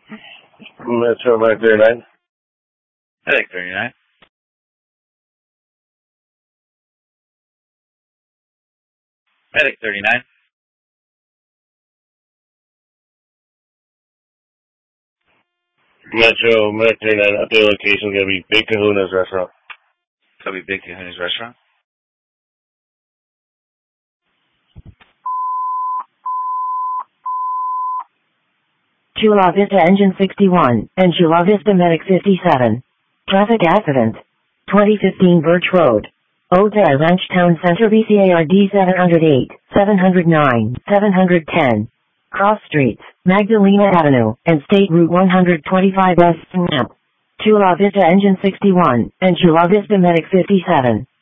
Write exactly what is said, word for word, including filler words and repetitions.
Metro Medic thirty-nine. Medic thirty-nine. Medic thirty-nine. Metro Medic thirty-nine. Update location is going to be Big Kahuna's restaurant. It's going to be Big Kahuna's restaurant. Chula Vista Engine sixty-one, and Chula Vista Medic fifty-seven. Traffic accident. twenty fifteen Birch Road. Otay Ranch Town Center B C A R D seven oh eight, seven oh nine, seven ten. Cross Streets, Magdalena Avenue, and State Route one twenty-five West Map. Chula Vista Engine sixty-one, and Chula Vista Medic fifty-seven.